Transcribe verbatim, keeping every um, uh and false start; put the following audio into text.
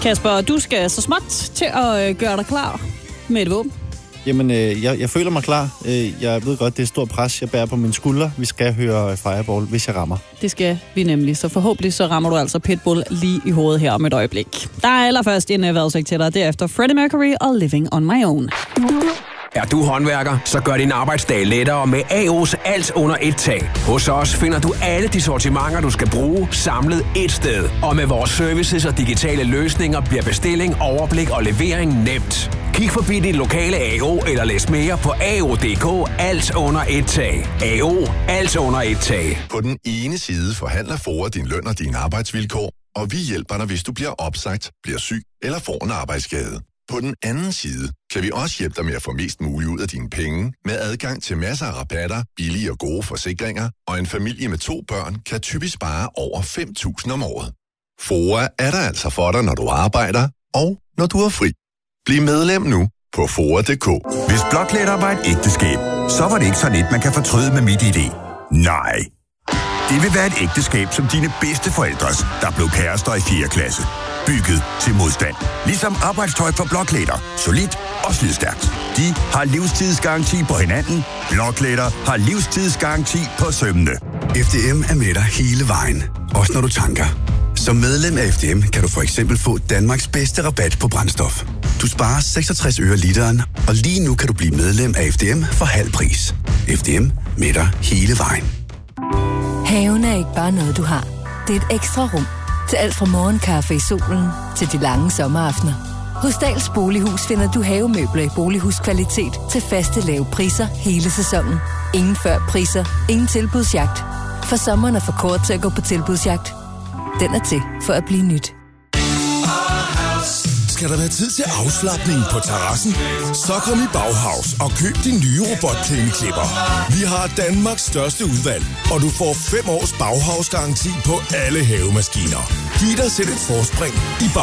Kasper, du skal så småt til at øh, gøre dig klar med et våben. Jamen, øh, jeg, jeg føler mig klar. Øh, jeg ved godt, det er et stort pres, jeg bærer på mine skuldre. Vi skal høre Fireball, hvis jeg rammer. Det skal vi nemlig, så forhåbentlig så rammer du altså Pitbull lige i hovedet her om et øjeblik. Der er allerførst en uh, vejrudsigt til dig, derefter Freddie Mercury og Living on My Own. Er du håndværker, så gør din arbejdsdag lettere med A O's alt under et tag. Hos os finder du alle de sortimenter, du skal bruge, samlet et sted. Og med vores services og digitale løsninger bliver bestilling, overblik og levering nemt. Kig forbi dit lokale A O eller læs mere på A O punktum D K. Alt under et tag. A O. Alt under et tag. På den ene side forhandler FOA din løn og dine arbejdsvilkår, og vi hjælper dig, hvis du bliver opsagt, bliver syg eller får en arbejdsskade. På den anden side kan vi også hjælpe dig med at få mest muligt ud af dine penge, med adgang til masser af rabatter, billige og gode forsikringer, og en familie med to børn kan typisk spare over fem tusind om året. FOA er der altså for dig, når du arbejder, og når du er fri. Bliv medlem nu på F O A punktum D K. Hvis blokletter var et ægteskab, så var det ikke sådan et, man kan fortryde med MitID. Nej. Det vil være et ægteskab som dine bedste forældres, der blev kærester i fjerde klasse. Bygget til modstand. Ligesom arbejdstøj fra Blokletter. Solidt og slidstærkt. De har livstidsgaranti på hinanden. Blokletter har livstidsgaranti på sømmene. F D M er med dig hele vejen. Også når du tanker. Som medlem af F D M kan du for eksempel få Danmarks bedste rabat på brændstof. Du sparer seksogtres øre literen, og lige nu kan du blive medlem af F D M for halv pris. F D M med dig hele vejen. Haven er ikke bare noget, du har. Det er et ekstra rum. Til alt fra morgenkaffe i solen til de lange sommeraftener. Hos Dahls Bolighus finder du havemøbler i bolighuskvalitet til faste lave priser hele sæsonen. Ingen før priser, ingen tilbudsjagt. For sommeren er for kort til at gå på tilbudsjagt. Den er til for at blive nyt. Skal der være tid til afslapning på terrassen? Så kom i Bauhaus og køb din nye robotklipper. Vi har Danmarks største udvalg, og du får fem års Bauhaus-garanti på alle havemaskiner. Giv dig selv et forspring i Bauhaus.